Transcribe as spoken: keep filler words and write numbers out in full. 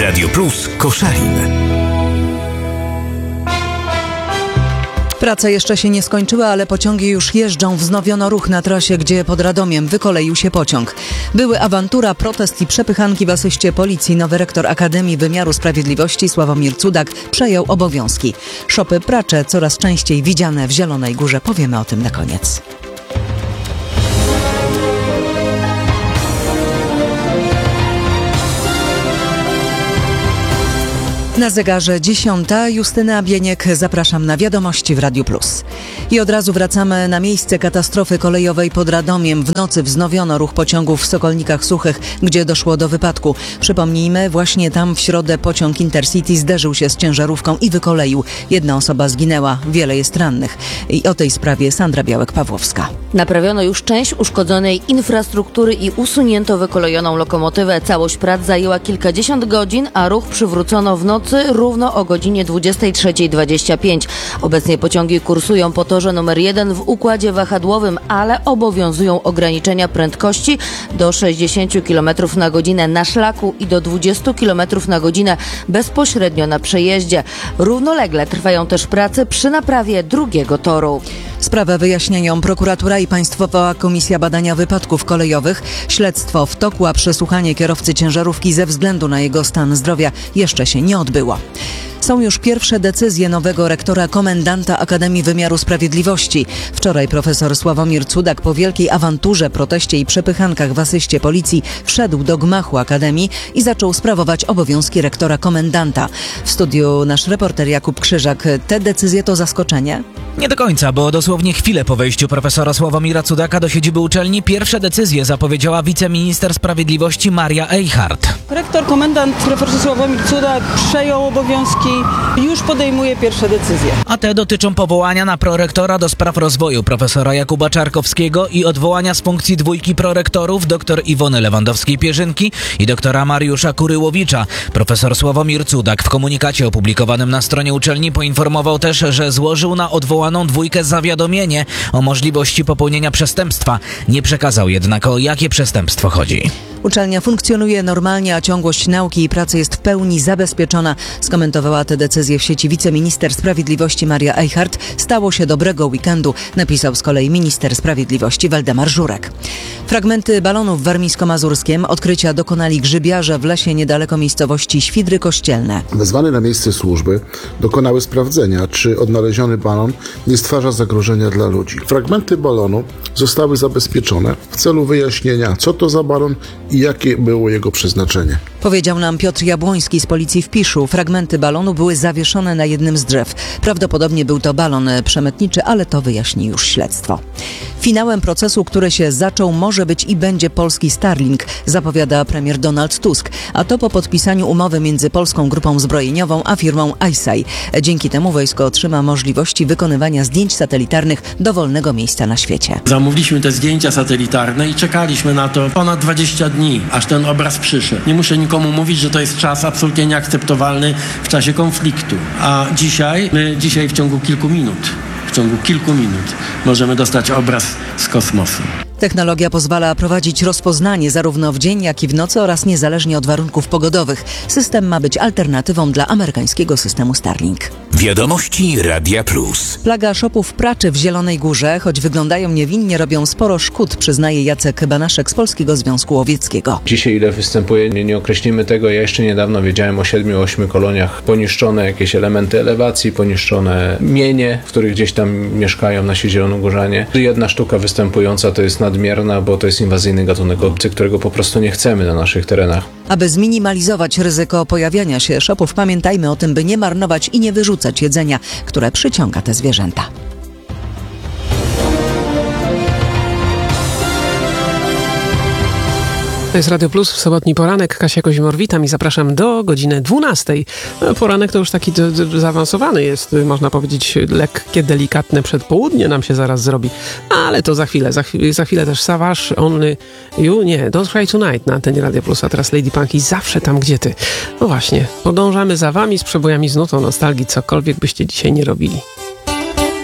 Radio Plus Koszalin. Prace jeszcze się nie skończyły, ale pociągi już jeżdżą. Wznowiono ruch na trasie, gdzie pod Radomiem wykoleił się pociąg. Były awantura, protest i przepychanki w asyście policji. Nowy rektor Akademii Wymiaru Sprawiedliwości Sławomir Cudak przejął obowiązki. Szopy pracze coraz częściej widziane w Zielonej Górze. Powiemy o tym na koniec. Na zegarze dziesiąta. Justyna Bieniek, zapraszam na wiadomości w Radiu Plus. I od razu wracamy na miejsce katastrofy kolejowej pod Radomiem. W nocy wznowiono ruch pociągów w Sokolnikach Suchych, gdzie doszło do wypadku. Przypomnijmy, właśnie tam w środę pociąg Intercity zderzył się z ciężarówką i wykoleił. Jedna osoba zginęła, wiele jest rannych. I o tej sprawie Sandra Białek-Pawłowska. Naprawiono już część uszkodzonej infrastruktury i usunięto wykolejoną lokomotywę. Całość prac zajęła kilkadziesiąt godzin, a ruch przywrócono w nocy równo o godzinie dwudziestej trzeciej dwadzieścia pięć. Obecnie pociągi kursują po torze numer jeden w układzie wahadłowym, ale obowiązują ograniczenia prędkości do sześćdziesiąt kilometrów na godzinę na szlaku i do dwadzieścia kilometrów na godzinę bezpośrednio na przejeździe. Równolegle trwają też prace przy naprawie drugiego toru. Sprawę wyjaśniają prokuratura i Państwowa Komisja Badania Wypadków Kolejowych. Śledztwo w toku, a przesłuchanie kierowcy ciężarówki ze względu na jego stan zdrowia jeszcze się nie odbyło. Są już pierwsze decyzje nowego rektora komendanta Akademii Wymiaru Sprawiedliwości. Wczoraj profesor Sławomir Cudak po wielkiej awanturze, proteście i przepychankach w asyście policji wszedł do gmachu Akademii i zaczął sprawować obowiązki rektora komendanta. W studiu nasz reporter Jakub Krzyżak. Te decyzje to zaskoczenie? Nie do końca, bo dosłownie chwilę po wejściu profesora Sławomira Cudaka do siedziby uczelni pierwsze decyzje zapowiedziała wiceminister sprawiedliwości Maria Eichhardt. Rektor komendant profesor Sławomir Cudak przejął obowiązki, już podejmuje pierwsze decyzje. A te dotyczą powołania na prorektora do spraw rozwoju profesora Jakuba Czarkowskiego i odwołania z funkcji dwójki prorektorów dr Iwony Lewandowskiej-Pierzynki i doktora Mariusza Kuryłowicza. Profesor Sławomir Cudak w komunikacie opublikowanym na stronie uczelni poinformował też, że złożył na odwołaną dwójkę zawiadomienie o możliwości popełnienia przestępstwa. Nie przekazał jednak, o jakie przestępstwo chodzi. Uczelnia funkcjonuje normalnie, a ciągłość nauki i pracy jest w pełni zabezpieczona. Skomentowała tę decyzję w sieci wiceminister sprawiedliwości Maria Eichhardt. Stało się dobrego weekendu, napisał z kolei minister sprawiedliwości Waldemar Żurek. Fragmenty balonów w Warmińsko-Mazurskiem odkrycia dokonali grzybiarze w lesie niedaleko miejscowości Świdry Kościelne. Wezwane na miejsce służby dokonały sprawdzenia, czy odnaleziony balon nie stwarza zagrożenia dla ludzi. Fragmenty balonu zostały zabezpieczone w celu wyjaśnienia, co to za balon i jakie było jego przeznaczenie. Powiedział nam Piotr Jabłoński z policji w Piszu. Fragmenty balonu były zawieszone na jednym z drzew. Prawdopodobnie był to balon przemytniczy, ale to wyjaśni już śledztwo. Finałem procesu, który się zaczął, może być i będzie polski Starlink, zapowiada premier Donald Tusk. A to po podpisaniu umowy między Polską Grupą Zbrojeniową a firmą I S A I. Dzięki temu wojsko otrzyma możliwości wykonywania zdjęć satelitarnych dowolnego miejsca na świecie. Zamówiliśmy te zdjęcia satelitarne i czekaliśmy na to ponad dwadzieścia dni, aż ten obraz przyszedł. Nie muszę nikomu mówić, że to jest czas absolutnie nieakceptowalny w czasie konfliktu. A dzisiaj, my dzisiaj w ciągu kilku minut, w ciągu kilku minut możemy dostać obraz z kosmosu. Technologia pozwala prowadzić rozpoznanie zarówno w dzień, jak i w nocy oraz niezależnie od warunków pogodowych. System ma być alternatywą dla amerykańskiego systemu Starlink. Wiadomości Radia Plus. Plaga szopów praczy w Zielonej Górze, choć wyglądają niewinnie, robią sporo szkód, przyznaje Jacek Banaszek z Polskiego Związku Łowieckiego. Dzisiaj ile występuje, nie, nie określimy tego. Ja jeszcze niedawno wiedziałem o siedmiu, ośmiu koloniach. Poniszczone jakieś elementy elewacji, poniszczone mienie, w których gdzieś tam mieszkają nasi zielonogórzanie. Jedna sztuka występująca to jest nadmierna, bo to jest inwazyjny gatunek obcy, którego po prostu nie chcemy na naszych terenach. Aby zminimalizować ryzyko pojawiania się szopów, pamiętajmy o tym, by nie marnować i nie wyrzucać jedzenia, które przyciąga te zwierzęta. To jest Radio Plus w sobotni poranek. Kasia Kozimor, witam i zapraszam do godziny dwunastej. Poranek to już taki d- d- zaawansowany jest, można powiedzieć, lekkie, delikatne przedpołudnie nam się zaraz zrobi. Ale to za chwilę. Za, chwilę, za chwilę też Savage, Only You, nie, Don't Cry Tonight na antenie Radio Plus, a teraz Lady Punky, zawsze tam, gdzie ty. No właśnie, podążamy za wami z przebojami z nutą nostalgii, cokolwiek byście dzisiaj nie robili.